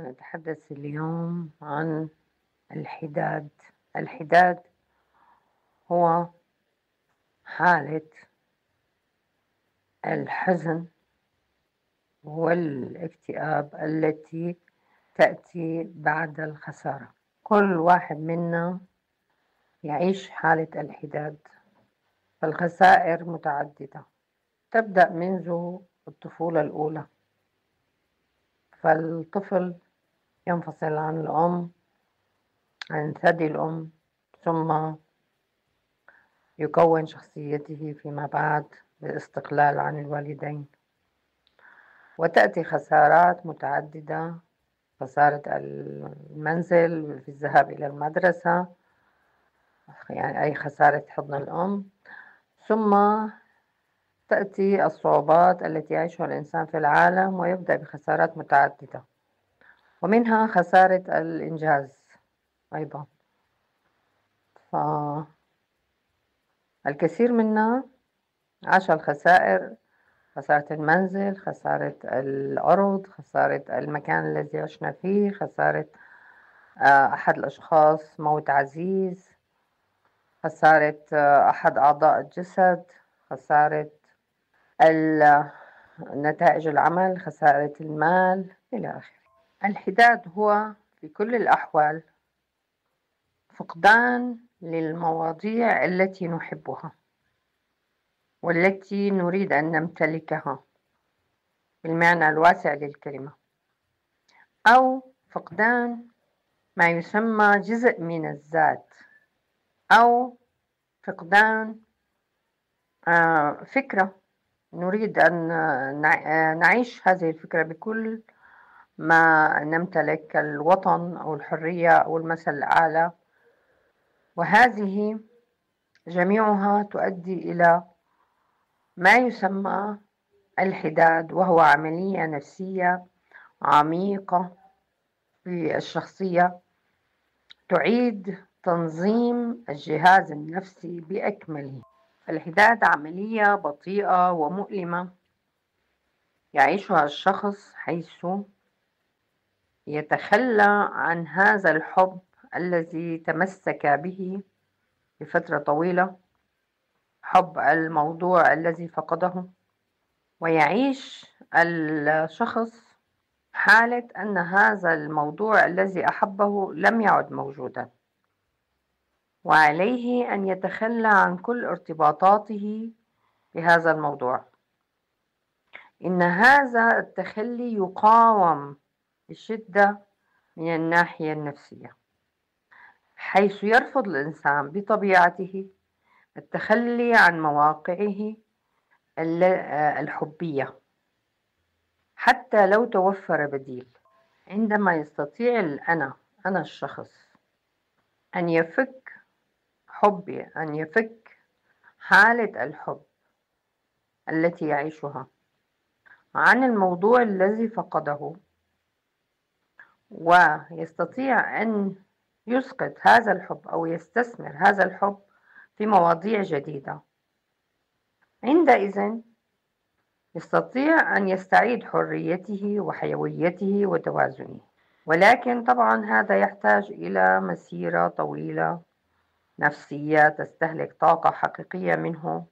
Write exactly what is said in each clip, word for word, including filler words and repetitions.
سنتحدث اليوم عن الحداد. الحداد هو حالة الحزن والاكتئاب التي تأتي بعد الخسارة. كل واحد منا يعيش حالة الحداد، فالخسائر متعددة تبدأ منذ الطفولة الأولى، فالطفل ينفصل عن الأم، عن ثدي الأم، ثم يكون شخصيته فيما بعد بالاستقلال عن الوالدين، وتأتي خسارات متعددة: خسارة المنزل في الذهاب إلى المدرسة، يعني أي خسارة حضن الأم، ثم تأتي الصعوبات التي يعيشها الإنسان في العالم ويبدأ بخسارات متعددة، ومنها خسارة الإنجاز أيضا. فالكثير منا عاش الخسائر: خسارة المنزل، خسارة الأرض، خسارة المكان الذي عشنا فيه، خسارة أحد الأشخاص، موت عزيز، خسارة أحد أعضاء الجسد، خسارة نتائج العمل، خسارة المال إلى آخره. الحداد هو في كل الأحوال فقدان للمواضيع التي نحبها والتي نريد أن نمتلكها بالمعنى الواسع للكلمة، أو فقدان ما يسمى جزء من الذات، أو فقدان فكرة نريد أن نعيش هذه الفكرة بكل ما نمتلك، الوطن أو الحرية أو المثل الأعلى، وهذه جميعها تؤدي إلى ما يسمى الحداد، وهو عملية نفسية عميقة في الشخصية تعيد تنظيم الجهاز النفسي بأكمله. الحداد عملية بطيئة ومؤلمة يعيشها الشخص، حيث يتخلى عن هذا الحب الذي تمسك به لفترة طويلة، حب الموضوع الذي فقده، ويعيش الشخص حالة أن هذا الموضوع الذي أحبه لم يعد موجودا، وعليه أن يتخلى عن كل ارتباطاته بهذا الموضوع. إن هذا التخلي يقاوم بشدة من الناحية النفسية، حيث يرفض الإنسان بطبيعته التخلي عن مواقعه الحبية حتى لو توفر بديل. عندما يستطيع الأنا أنا الشخص أن يفك حبي، أن يفك حالة الحب التي يعيشها عن الموضوع الذي فقده، ويستطيع أن يسقط هذا الحب أو يستثمر هذا الحب في مواضيع جديدة، عندئذ يستطيع أن يستعيد حريته وحيويته وتوازنه. ولكن طبعا هذا يحتاج إلى مسيرة طويلة نفسية تستهلك طاقة حقيقية منه،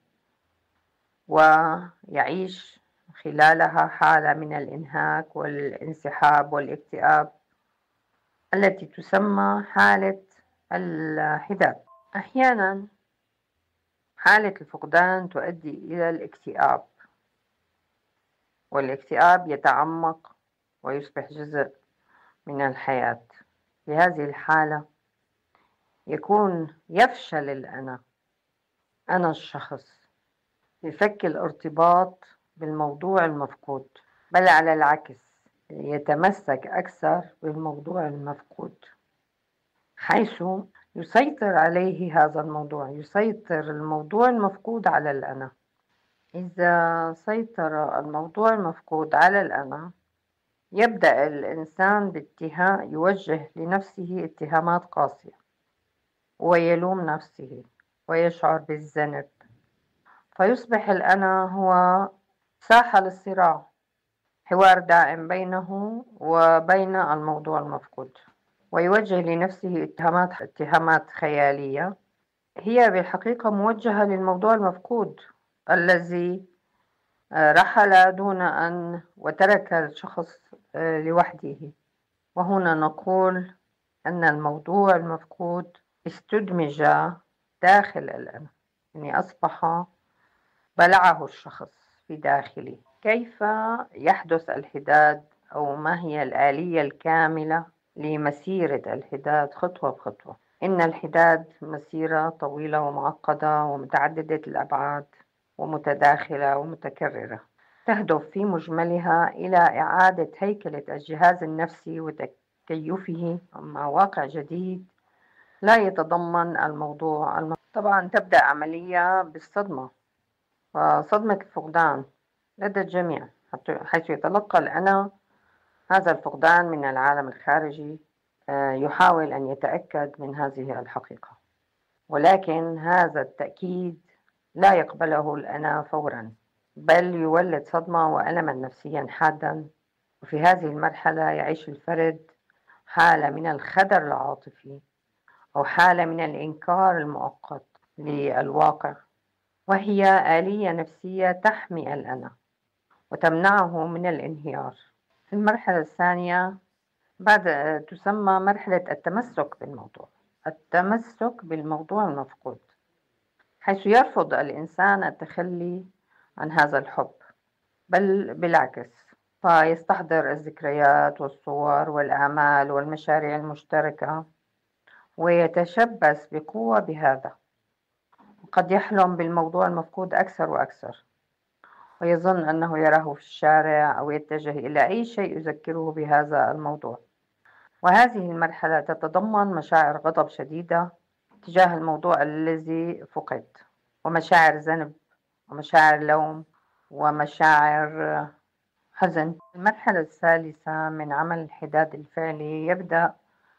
ويعيش خلالها حالة من الإنهاك والانسحاب والاكتئاب التي تسمى حالة الحداد. أحيانا حالة الفقدان تؤدي إلى الاكتئاب، والاكتئاب يتعمق ويصبح جزء من الحياة. في هذه الحالة يكون يفشل الأنا أنا الشخص في فك الارتباط بالموضوع المفقود، بل على العكس يتمسك أكثر بالموضوع المفقود، حيث يسيطر عليه هذا الموضوع، يسيطر الموضوع المفقود على الأنا. إذا سيطر الموضوع المفقود على الأنا، يبدأ الإنسان باتهام يوجه لنفسه اتهامات قاسية، ويلوم نفسه ويشعر بالذنب، فيصبح الأنا هو ساحة للصراع، حوار دائم بينه وبين الموضوع المفقود، ويوجه لنفسه اتهامات اتهامات خيالية هي بالحقيقة موجهة للموضوع المفقود الذي آه، رحل دون أن وترك الشخص آه، لوحده. وهنا نقول أن الموضوع المفقود استدمج داخل الأنا، يعني أصبح بلعه الشخص في داخله. كيف يحدث الحداد، أو ما هي الآلية الكاملة لمسيرة الحداد خطوة بخطوة؟ إن الحداد مسيرة طويلة ومعقدة ومتعددة الأبعاد ومتداخلة ومتكررة، تهدف في مجملها إلى إعادة هيكلة الجهاز النفسي وتكيفه مع واقع جديد لا يتضمن الموضوع الم... طبعا تبدأ عملية بالصدمة، وصدمة الفقدان لدى الجميع، حيث يتلقى الأنا هذا الفقدان من العالم الخارجي، آه، يحاول أن يتأكد من هذه الحقيقة، ولكن هذا التأكيد لا يقبله الأنا فورا، بل يولد صدمة وألما نفسيا حادا. وفي هذه المرحلة يعيش الفرد حالة من الخدر العاطفي، أو حالة من الإنكار المؤقت للواقع، وهي آلية نفسية تحمي الأنا وتمنعه من الانهيار. في المرحلة الثانية بعد تسمى مرحلة التمسك بالموضوع التمسك بالموضوع المفقود، حيث يرفض الإنسان التخلي عن هذا الحب، بل بالعكس فيستحضر الذكريات والصور والآمال والمشاريع المشتركة، ويتشبث بقوة بهذا، وقد يحلم بالموضوع المفقود أكثر وأكثر، ويظن أنه يراه في الشارع أو يتجه إلى أي شيء يذكره بهذا الموضوع. وهذه المرحلة تتضمن مشاعر غضب شديدة تجاه الموضوع الذي فقد، ومشاعر ذنب، ومشاعر لوم، ومشاعر حزن. المرحلة الثالثة من عمل الحداد الفعلي يبدأ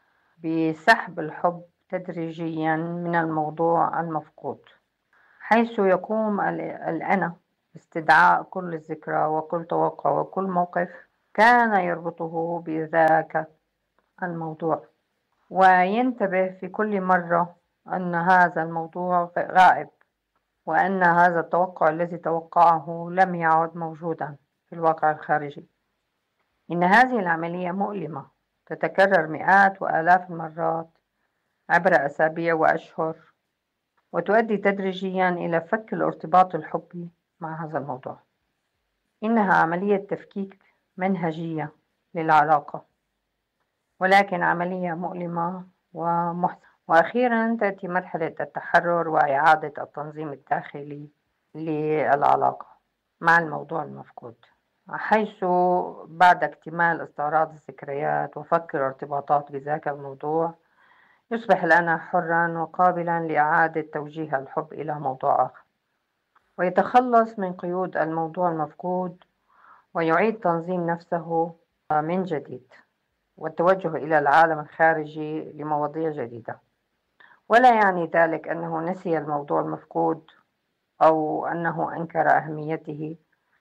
بسحب الحب تدريجيا من الموضوع المفقود، حيث يقوم الأنا باستدعاء كل ذكرى وكل توقع وكل موقف كان يربطه بذاك الموضوع، وينتبه في كل مرة أن هذا الموضوع غائب، وأن هذا التوقع الذي توقعه لم يعد موجودا في الواقع الخارجي. إن هذه العملية مؤلمة تتكرر مئات وآلاف المرات عبر أسابيع وأشهر، وتؤدي تدريجيا إلى فك الارتباط الحبي مع هذا الموضوع. إنها عملية تفكيك منهجية للعلاقة، ولكن عملية مؤلمة ومحزنة. وأخيرا تأتي مرحلة التحرر وإعادة التنظيم الداخلي للعلاقة مع الموضوع المفقود، حيث بعد اكتمال استعراض الذكريات وفك الارتباطات بذاك الموضوع يصبح الأنا حرا وقابلا لإعادة توجيه الحب إلى موضوع آخر، ويتخلص من قيود الموضوع المفقود، ويعيد تنظيم نفسه من جديد والتوجه إلى العالم الخارجي لمواضيع جديدة. ولا يعني ذلك أنه نسي الموضوع المفقود أو أنه أنكر أهميته،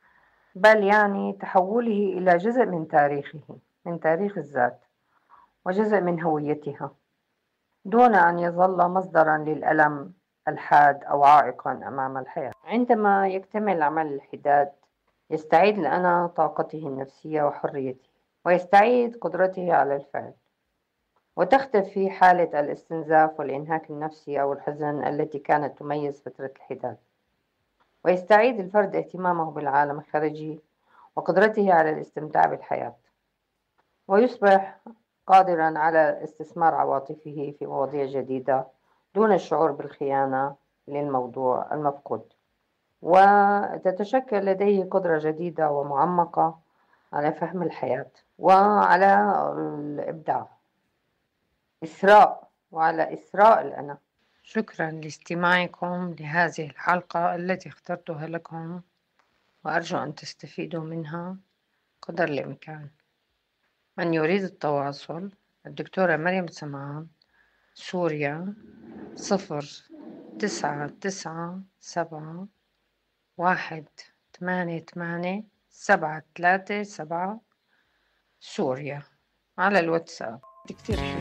بل يعني تحوله إلى جزء من تاريخه، من تاريخ الذات، وجزء من هويتها، دون أن يظل مصدرا للألم الحاد أو عائقا أمام الحياة. عندما يكتمل عمل الحداد يستعيد الأنا طاقته النفسية وحريته، ويستعيد قدرته على الفعل، وتختفي حالة الاستنزاف والإنهاك النفسي أو الحزن التي كانت تميز فترة الحداد، ويستعيد الفرد اهتمامه بالعالم الخارجي وقدرته على الاستمتاع بالحياة، ويصبح قادرا على استثمار عواطفه في مواضيع جديدة دون الشعور بالخيانة للموضوع المفقود، وتتشكل لديه قدرة جديدة ومعمقة على فهم الحياة وعلى الإبداع إسراء وعلى إسراء الأنا. شكرا لاستماعكم لهذه الحلقة التي اخترتها لكم، وأرجو أن تستفيدوا منها قدر الإمكان. من يريد التواصل: الدكتورة مريم سمعان، سوريا، صفر تسعة تسعة سبعة واحد ثمانية ثمانية سبعة ثلاثة سبعة سوريا على الواتساب. كتير حلو.